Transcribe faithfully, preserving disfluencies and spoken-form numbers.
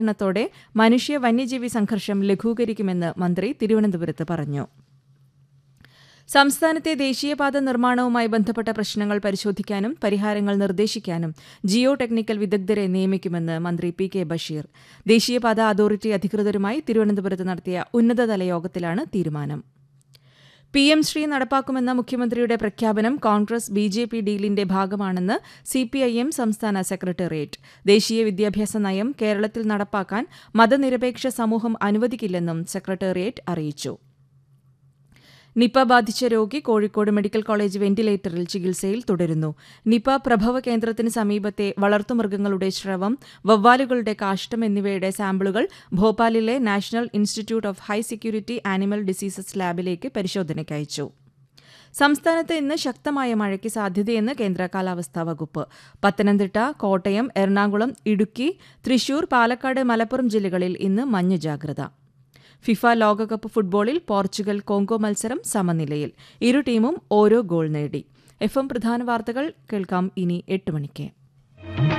ത്തോടെ മനുഷ്യ വന്യജീവി സംഘർഷം ലഘൂകരിക്കുമെന്ന് മന്ത്രി തിരുവനന്തപുരത്ത് പറഞ്ഞു. സംസ്ഥാനത്തെ ദേശീയപാത നിർമ്മാണവുമായി ബന്ധപ്പെട്ട പ്രശ്നങ്ങൾ പരിശോധിക്കാനും പരിഹാരങ്ങൾ നിർദ്ദേശിക്കാനും ജിയോ ടെക്നിക്കൽ വിദഗ്ധരെ നിയമിക്കുമെന്ന് മന്ത്രി പി കെ ബഷീർ. ദേശീയപാത അതോറിറ്റി അധികൃതരുമായി തിരുവനന്തപുരത്ത് നടത്തിയ ഉന്നതതല യോഗത്തിലാണ് തീരുമാനം. പി എം ശ്രീ നടപ്പാക്കുമെന്ന മുഖ്യമന്ത്രിയുടെ പ്രഖ്യാപനം കോൺഗ്രസ് ബി ജെ പി ഡീലിന്റെ ഭാഗമാണെന്ന് സി പി ഐ എം സംസ്ഥാന സെക്രട്ടേറിയറ്റ്. ദേശീയ വിദ്യാഭ്യാസ നയം കേരളത്തിൽ നടപ്പാക്കാൻ മതനിരപേക്ഷ സമൂഹം അനുവദിക്കില്ലെന്നും സെക്രട്ടേറിയറ്റ് അറിയിച്ചു. നിപ ബാധിച്ച രോഗി കോഴിക്കോട് മെഡിക്കൽ കോളേജ് വെന്റിലേറ്ററിൽ ചികിത്സയിൽ തുടരുന്നു. നിപ പ്രഭവ കേന്ദ്രത്തിന് സമീപത്തെ വളർത്തുമൃഗങ്ങളുടെ ശ്രവം, വവ്വാലുകളുടെ കാഷ്ടം എന്നിവയുടെ സാമ്പിളുകൾ ഭോപ്പാലിലെ national institute of high security animal diseases ലാബിലേക്ക് പരിശോധനയ്ക്ക് അയച്ചു. സംസ്ഥാനത്ത് ഇന്ന് ശക്തമായ മഴയ്ക്ക് സാധ്യതയെന്ന് കേന്ദ്ര കാലാവസ്ഥാ വകുപ്പ്. പത്തനംതിട്ട, കോട്ടയം, എറണാകുളം, ഇടുക്കി, തൃശൂർ, പാലക്കാട്, മലപ്പുറം ജില്ലകളിൽ ഇന്ന് മഞ്ഞ ജാഗ്രത. ഫിഫ ലോകകപ്പ് ഫുട്ബോളിൽ പോർച്ചുഗൽ കോങ്കോ മത്സരം സമനിലയിൽ. ഇരു ടീമും ഓരോ ഗോൾ നേടി. എഫ് എം പ്രധാന വാർത്തകൾ കേൾക്കാം ഇനി എട്ട് മണിക്ക്.